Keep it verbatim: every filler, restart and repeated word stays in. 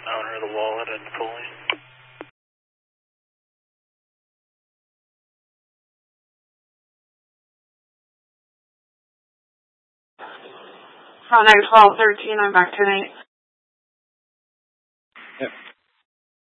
owner of the wallet and fully. Front nine twelve thirteen, I'm back to eight. Yep.